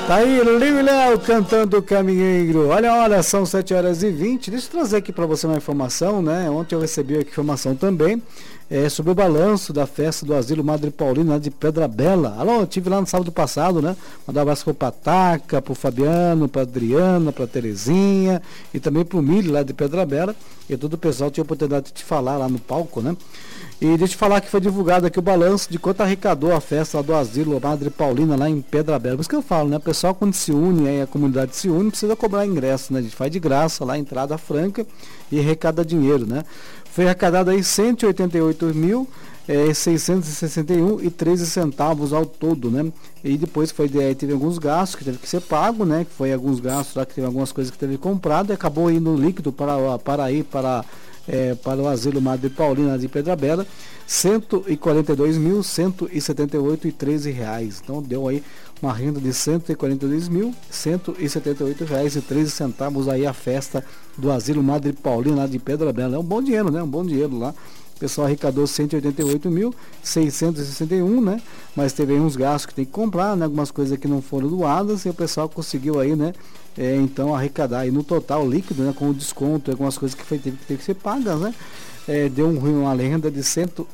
Tá aí, Liu Léo cantando Caminheiro. Olha, são 7h20. Deixa eu trazer aqui para você uma informação, né? Ontem eu recebi a informação também sobre o balanço da festa do Asilo Madre Paulina de Pedra Bela. Alô, eu estive lá no sábado passado, né? Mandar um abraço pro Pataca, pro Fabiano, pra Adriana, pra Terezinha e também pro Milho lá de Pedra Bela. E todo o pessoal tinha a oportunidade de te falar lá no palco, né? E deixa eu falar que foi divulgado aqui o balanço de quanto arrecadou a festa do Asilo Madre Paulina lá em Pedra Bela. Por isso que eu falo, né? O pessoal quando se une, aí a comunidade se une, não precisa cobrar ingresso, né? A gente faz de graça lá, entrada franca e arrecada dinheiro, né? Foi arrecadado aí 188.661,13 centavos ao todo, né? E depois teve alguns gastos que teve que ser pago, né? Que foi alguns gastos lá, que teve algumas coisas que teve comprado e acabou indo líquido para o Asilo Madre Paulina de Pedra Bela, R$ 142.178,13. Então deu aí uma renda de R$ 142.178,13 aí a festa do Asilo Madre Paulina de Pedra Bela. É um bom dinheiro, né? Um bom dinheiro lá. O pessoal arrecadou 188.661, né? Mas teve aí uns gastos que tem que comprar, né? Algumas coisas que não foram doadas e o pessoal conseguiu aí, né? Então arrecadar aí no total líquido, né? Com o desconto, algumas coisas que teve que ser pagas, né? Deu uma renda de R$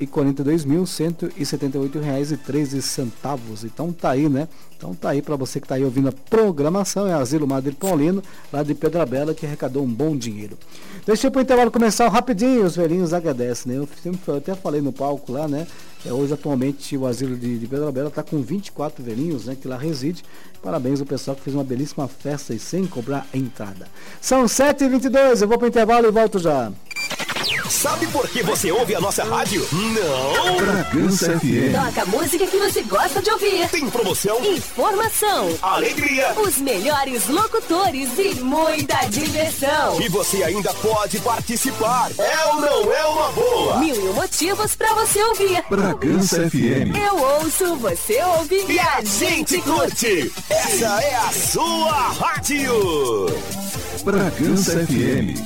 142.178,13. Então tá aí, né? Então tá aí para você que tá aí ouvindo a programação, é Asilo Madre Paulino, lá de Pedra Bela, que arrecadou um bom dinheiro. Deixa eu pro intervalo começar rapidinho, os velhinhos agradecem, né? Eu até falei no palco lá, né? Hoje atualmente o Asilo de Pedra Bela tá com 24 velhinhos, né? Que lá reside. Parabéns ao pessoal que fez uma belíssima festa e sem cobrar entrada. São 7h22, eu vou pro intervalo e volto já. Sabe por que você ouve a nossa rádio? Não! Bragança FM. Toca a música que você gosta de ouvir. Tem promoção, informação, alegria, os melhores locutores e muita diversão. E você ainda pode participar. É ou não é uma boa? 1001 motivos pra você ouvir. Bragança FM. Eu ouço, você ouve e a gente curte. Essa é a sua rádio. Bragança FM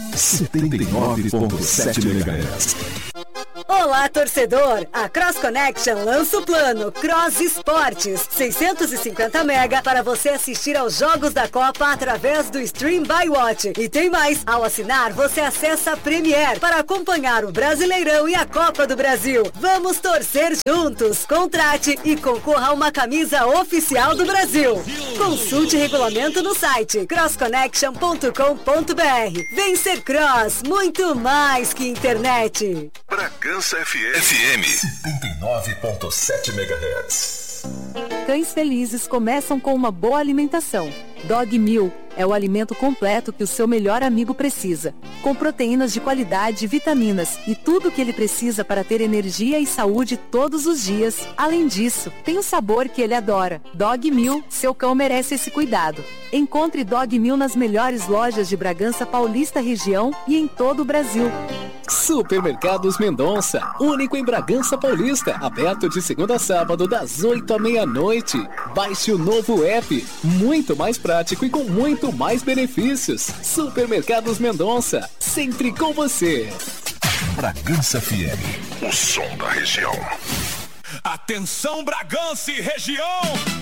79,7 MHz. Olá, torcedor! A Cross Connection lança o plano Cross Esportes, 650 mega para você assistir aos jogos da Copa através do Stream by Watch. E tem mais! Ao assinar, você acessa a Premiere para acompanhar o Brasileirão e a Copa do Brasil. Vamos torcer juntos! Contrate e concorra a uma camisa oficial do Brasil. Consulte regulamento no site crossconnection.com.br. Vem ser Cross, muito mais que internet. Bragança FM 79,7 MHz. Cães felizes começam com uma boa alimentação. Dog Meal é o alimento completo que o seu melhor amigo precisa, com proteínas de qualidade, vitaminas e tudo o que ele precisa para ter energia e saúde todos os dias. Além disso, tem o sabor que ele adora. Dog Meal, seu cão merece esse cuidado. Encontre Dog Meal nas melhores lojas de Bragança Paulista região e em todo o Brasil. Supermercados Mendonça, único em Bragança Paulista, aberto de segunda a sábado das 8 à meia-noite. Baixe o novo app, muito mais prático e com muito mais benefícios. Supermercados Mendonça, sempre com você. Bragança FM, o som da região. Atenção, Bragança e região!